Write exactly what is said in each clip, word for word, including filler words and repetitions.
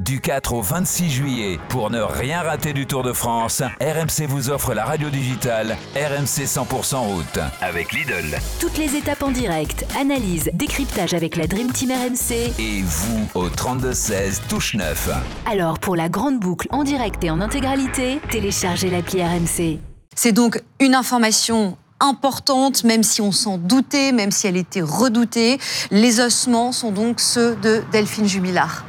Du quatre au vingt-six juillet, pour ne rien rater du Tour de France, R M C vous offre la radio digitale R M C cent pour cent route avec Lidl. Toutes les étapes en direct, analyse, décryptage avec la Dream Team R M C. Et vous au trente-deux seize, touche neuf. Alors pour la grande boucle en direct et en intégralité, téléchargez l'appli R M C. C'est donc une information importante, même si on s'en doutait, même si elle était redoutée. Les ossements sont donc ceux de Delphine Jubilard.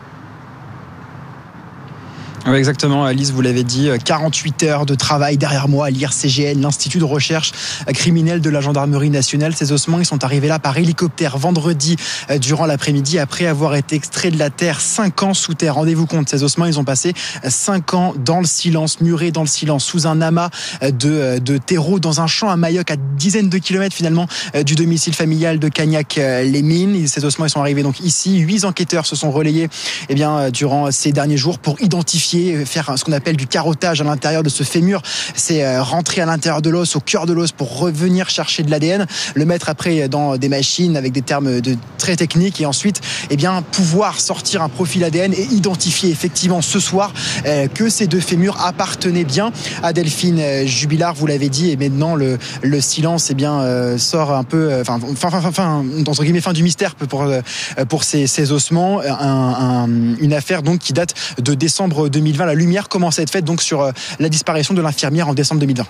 Oui, exactement, Alice, vous l'avez dit, quarante-huit heures de travail derrière moi à l'I R C G N, l'Institut de recherche criminelle de la gendarmerie nationale. Ces ossements, ils sont arrivés là par hélicoptère vendredi durant l'après-midi, après avoir été extraits de la terre, cinq ans sous terre. Rendez-vous compte, ces ossements, ils ont passé cinq ans dans le silence, murés dans le silence, sous un amas de, de terreau, dans un champ à Mayoc, à dizaines de kilomètres finalement du domicile familial de Cagnac-les-Mines. Ces ossements, ils sont arrivés donc ici. Huit enquêteurs se sont relayés eh bien, durant ces derniers jours pour identifier, faire ce qu'on appelle du carottage à l'intérieur de ce fémur. C'est rentrer à l'intérieur de l'os, au cœur de l'os, pour revenir chercher de l'A D N, le mettre après dans des machines avec des termes de, très techniques, et ensuite eh bien, pouvoir sortir un profil A D N et identifier effectivement ce soir euh, que ces deux fémurs appartenaient bien à Delphine Jubilard. Vous l'avez dit, et maintenant le, le silence eh bien, euh, sort un peu, enfin, fin, fin, fin, fin, entre guillemets, fin du mystère pour, pour ces, ces ossements. Un, un, une affaire donc qui date de décembre deux mille vingt. La lumière commence à être faite donc sur la disparition de l'infirmière en décembre deux mille vingt.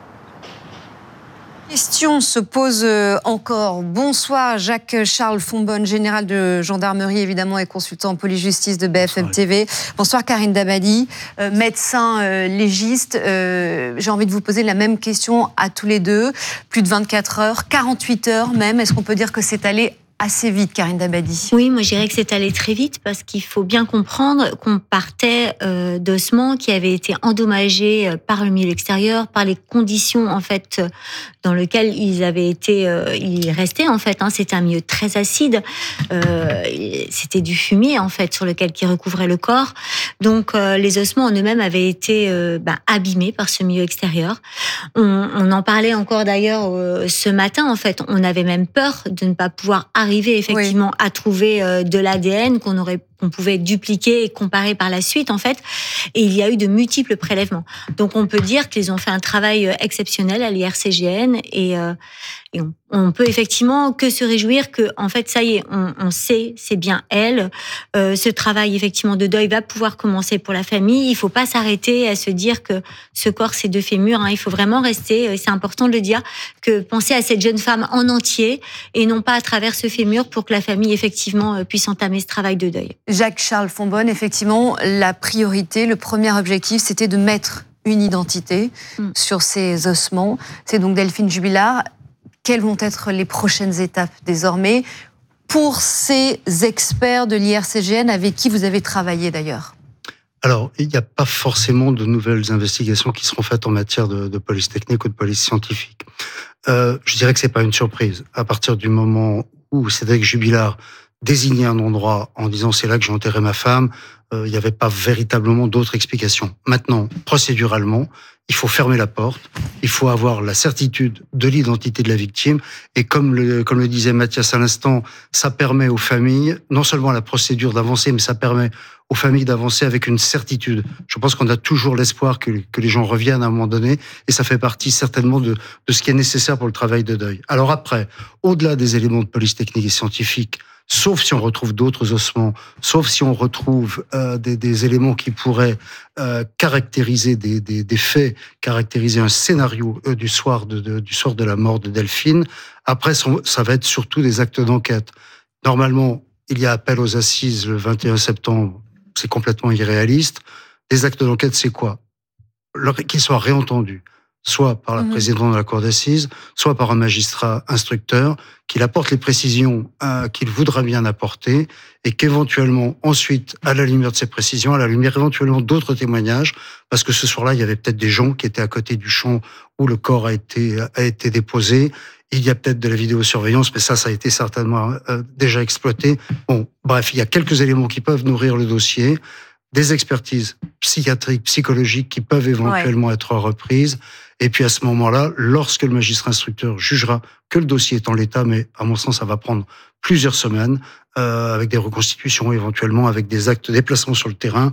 Question se pose encore. Bonsoir, Jacques-Charles Fonbonne, général de gendarmerie évidemment et consultant en police-justice de B F M T V. Bonsoir Karine Dabadi, euh, médecin euh, légiste. Euh, j'ai envie de vous poser la même question à tous les deux. Plus de vingt-quatre heures, quarante-huit heures même. Est-ce qu'on peut dire que c'est allé assez vite, Karine Dabadi? Oui, moi je dirais que c'est allé très vite parce qu'il faut bien comprendre qu'on partait euh, d'ossements qui avaient été endommagés par le milieu extérieur, par les conditions en fait dans lesquelles ils avaient été, euh, ils restaient en fait. Hein, c'était un milieu très acide, euh, c'était du fumier en fait sur lequel qui recouvrait le corps. Donc euh, les ossements en eux-mêmes avaient été euh, ben, abîmés par ce milieu extérieur. On, on en parlait encore d'ailleurs euh, ce matin en fait. On avait même peur de ne pas pouvoir arriver effectivement oui. à trouver euh, de l'A D N qu'on aurait qu'on pouvait dupliquer et comparer par la suite en fait, et il y a eu de multiples prélèvements. Donc on peut dire qu'ils ont fait un travail exceptionnel à l'I R C G N et, euh, et on, on peut effectivement que se réjouir que en fait ça y est, on, on sait c'est bien elle. Euh, ce travail effectivement de deuil va pouvoir commencer pour la famille. Il faut pas s'arrêter à se dire que ce corps c'est deux fémurs. Hein. Il faut vraiment rester. C'est important de le dire que penser à cette jeune femme en entier et non pas à travers ce fémur pour que la famille effectivement puisse entamer ce travail de deuil. Jacques-Charles Fonbonne, effectivement, la priorité, le premier objectif, c'était de mettre une identité mm. sur ces ossements. C'est donc Delphine Jubilard. Quelles vont être les prochaines étapes désormais pour ces experts de l'I R C G N avec qui vous avez travaillé d'ailleurs? Alors, il n'y a pas forcément de nouvelles investigations qui seront faites en matière de, de police technique ou de police scientifique. Euh, je dirais que c'est pas une surprise. À partir du moment où Cédric Jubilard désigner un endroit en disant c'est là que j'ai enterré ma femme, il euh, n'y avait pas véritablement d'autres explications. Maintenant, procéduralement, il faut fermer la porte, il faut avoir la certitude de l'identité de la victime, et comme le, comme le disait Mathias à l'instant, ça permet aux familles, non seulement à la procédure d'avancer, mais ça permet aux familles d'avancer avec une certitude. Je pense qu'on a toujours l'espoir que, que les gens reviennent à un moment donné, et ça fait partie certainement de, de ce qui est nécessaire pour le travail de deuil. Alors après, au-delà des éléments de police technique et scientifique, sauf si on retrouve d'autres ossements, sauf si on retrouve euh, des, des éléments qui pourraient euh, caractériser des, des, des faits, caractériser un scénario euh, du soir de, de, du soir de la mort de Delphine. Après, ça va être surtout des actes d'enquête. Normalement, il y a appel aux assises le vingt et un septembre. C'est complètement irréaliste. Les actes d'enquête, c'est quoi? Qu'ils soient réentendus, soit par la mmh. présidente de la cour d'assises, soit par un magistrat instructeur, qu'il apporte les précisions euh, qu'il voudra bien apporter, et qu'éventuellement, ensuite, à la lumière de ces précisions, à la lumière éventuellement d'autres témoignages, parce que ce soir-là, il y avait peut-être des gens qui étaient à côté du champ où le corps a été, a été déposé. Il y a peut-être de la vidéosurveillance, mais ça, ça a été certainement euh, déjà exploité. Bon, bref, il y a quelques éléments qui peuvent nourrir le dossier, des expertises psychiatriques, psychologiques qui peuvent éventuellement ouais. être reprises. Et puis à ce moment-là, lorsque le magistrat instructeur jugera que le dossier est en l'état, mais à mon sens, ça va prendre plusieurs semaines, euh, avec des reconstitutions éventuellement, avec des actes de déplacement sur le terrain,